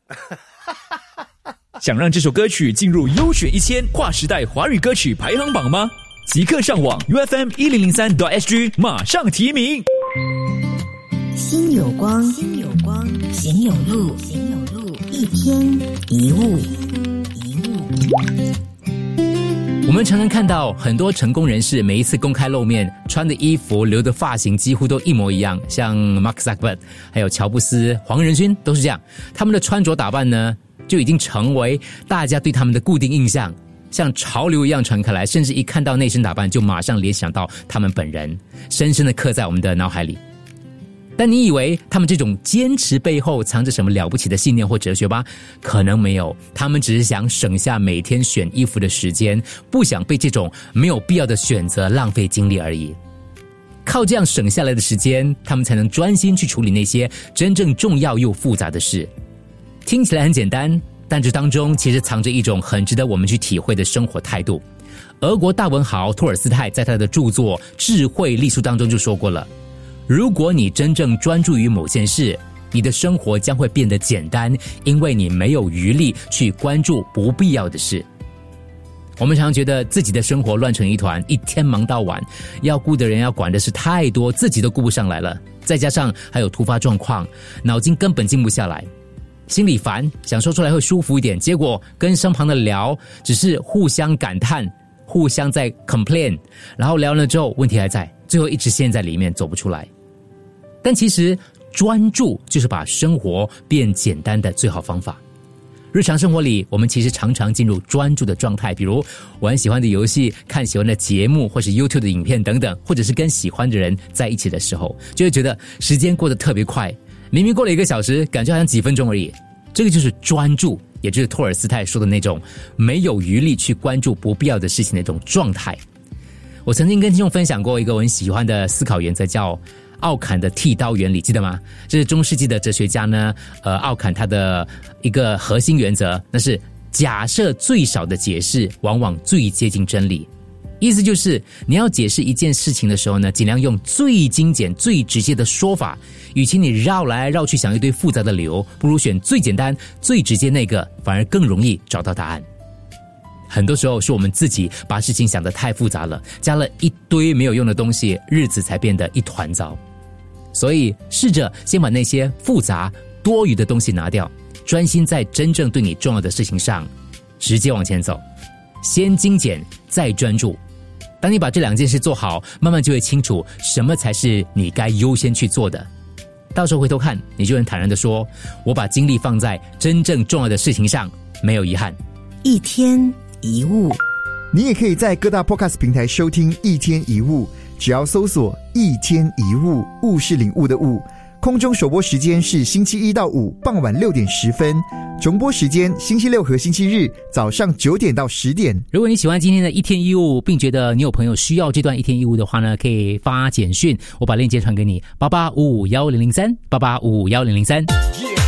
想让这首歌曲进入优选1000跨时代华语歌曲排行榜吗？即刻上网 UFM1003.SG 马上提名。 心有光，心有光，行有路，行有路，一天一物。 我们常常看到很多成功人士每一次公开露面，穿的衣服、留的发型几乎都一模一样，像 Mark Zuckerberg 还有乔布斯、黄仁勋都是这样。他们的穿着打扮呢，就已经成为大家对他们的固定印象，像潮流一样传开来，甚至一看到内身打扮就马上联想到他们本人，深深的刻在我们的脑海里。但你以为他们这种坚持背后藏着什么了不起的信念或哲学吗？可能没有，他们只是想省下每天选衣服的时间，不想被这种没有必要的选择浪费精力而已。靠这样省下来的时间，他们才能专心去处理那些真正重要又复杂的事。听起来很简单，但这当中其实藏着一种很值得我们去体会的生活态度。俄国大文豪托尔斯泰在他的著作《智慧力书》当中就说过了，如果你真正专注于某件事，你的生活将会变得简单，因为你没有余力去关注不必要的事。我们常觉得自己的生活乱成一团，一天忙到晚，要顾的人要管的事太多，自己都顾不上来了，再加上还有突发状况，脑筋根本静不下来，心里烦，想说出来会舒服一点，结果跟身旁的聊只是互相感叹，互相在 complain， 然后聊了之后问题还在，最后一直陷在里面走不出来。但其实专注就是把生活变简单的最好方法。日常生活里，我们其实常常进入专注的状态，比如玩喜欢的游戏、看喜欢的节目，或是 YouTube 的影片等等，或者是跟喜欢的人在一起的时候，就会觉得时间过得特别快，明明过了1个小时，感觉好像几分钟而已。这个就是专注，也就是托尔斯泰说的那种没有余力去关注不必要的事情的一种状态。我曾经跟听众分享过一个我很喜欢的思考原则，叫奥坎的剃刀原理，记得吗？这是中世纪的哲学家呢，奥坎他的一个核心原则，那是假设最少的解释往往最接近真理。意思就是你要解释一件事情的时候呢，尽量用最精简最直接的说法，与其你绕来绕去想一堆复杂的理由，不如选最简单最直接那个，反而更容易找到答案。很多时候是我们自己把事情想得太复杂了，加了一堆没有用的东西，日子才变得一团糟。所以试着先把那些复杂多余的东西拿掉，专心在真正对你重要的事情上，直接往前走。先精简再专注，当你把这2件事做好，慢慢就会清楚什么才是你该优先去做的。到时候回头看，你就能坦然地说，我把精力放在真正重要的事情上，没有遗憾。 一天一物， 你也可以在各大 Podcast 平台收听一天一物，只要搜索一天一物，物是领悟的物。空中首播时间是星期1到5傍晚6点10分，重播时间星期6和星期日早上9点到10点。 如果你喜欢今天的一天一物，并觉得你有朋友需要这段一天一物的话呢，可以发简讯，我把链接传给你，88551003，88551003。